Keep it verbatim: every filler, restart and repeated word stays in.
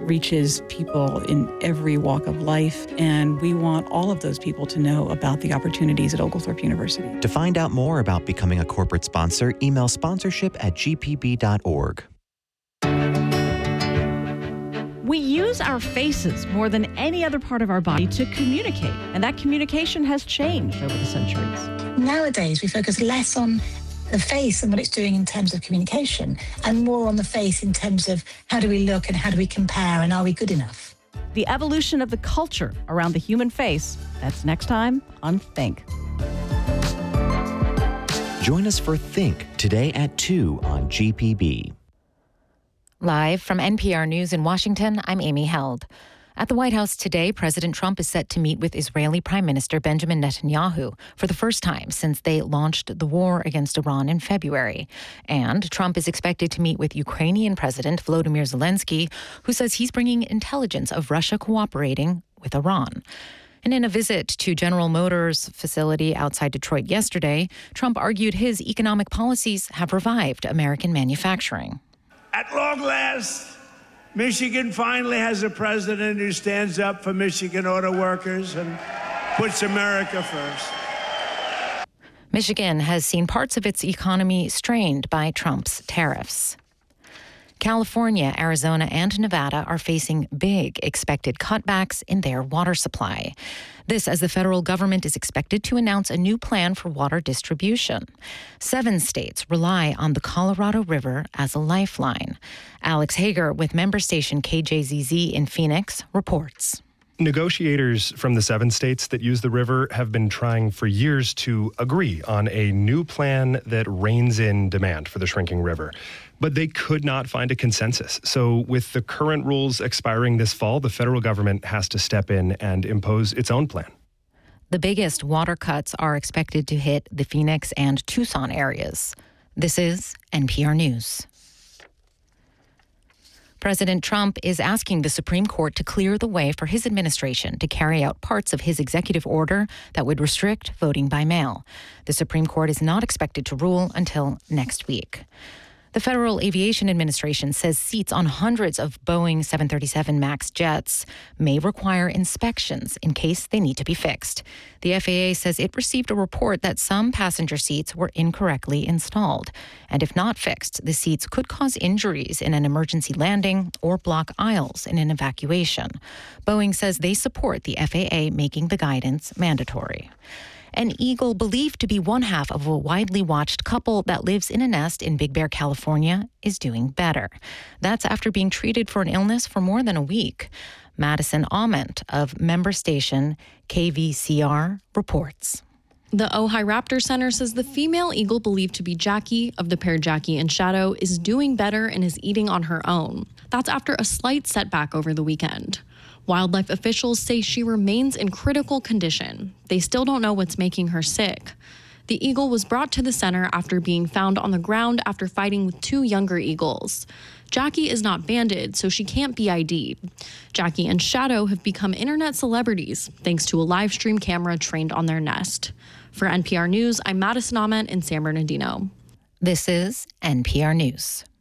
reaches people in every walk of life, and we want all of those people to know about the opportunities at Oglethorpe University. To find out more about becoming a corporate sponsor, email sponsorship at g p b dot org. We use our faces more than any other part of our body to communicate, and that communication has changed over the centuries. Nowadays, we focus less on the face and what it's doing in terms of communication, and more on the face in terms of how do we look and how do we compare and are we good enough? The evolution of the culture around the human face, that's next time on Think. Join us for Think today at two on G P B. Live from N P R News in Washington, I'm Amy Held. At the White House today, President Trump is set to meet with Israeli Prime Minister Benjamin Netanyahu for the first time since they launched the war against Iran in February. And Trump is expected to meet with Ukrainian President Volodymyr Zelensky, who says he's bringing intelligence of Russia cooperating with Iran. And in a visit to General Motors' facility outside Detroit yesterday, Trump argued his economic policies have revived American manufacturing. At long last, Michigan finally has a president who stands up for Michigan auto workers and puts America first. Michigan has seen parts of its economy strained by Trump's tariffs. California, Arizona, and Nevada are facing big expected cutbacks in their water supply. This as the federal government is expected to announce a new plan for water distribution. Seven states rely on the Colorado River as a lifeline. Alex Hager with member station K J Z Z in Phoenix reports. Negotiators from the seven states that use the river have been trying for years to agree on a new plan that reins in demand for the shrinking river. But they could not find a consensus. So with the current rules expiring this fall, the federal government has to step in and impose its own plan. The biggest water cuts are expected to hit the Phoenix and Tucson areas. This is N P R News. President Trump is asking the Supreme Court to clear the way for his administration to carry out parts of his executive order that would restrict voting by mail. The Supreme Court is not expected to rule until next week. The Federal Aviation Administration says seats on hundreds of Boeing seven thirty-seven MAX jets may require inspections in case they need to be fixed. The F A A says it received a report that some passenger seats were incorrectly installed. And if not fixed, the seats could cause injuries in an emergency landing or block aisles in an evacuation. Boeing says they support the F A A making the guidance mandatory. An eagle believed to be one half of a widely watched couple that lives in a nest in Big Bear, California, is doing better. That's after being treated for an illness for more than a week. Madison Ament of member station K V C R reports. The Ojai Raptor Center says the female eagle believed to be Jackie of the pair Jackie and Shadow is doing better and is eating on her own. That's after a slight setback over the weekend. Wildlife officials say she remains in critical condition. They still don't know what's making her sick. The eagle was brought to the center after being found on the ground after fighting with two younger eagles. Jackie is not banded, so she can't be I D'd. Jackie and Shadow have become internet celebrities thanks to a live stream camera trained on their nest. For N P R News, I'm Madison Ament in San Bernardino. This is N P R News.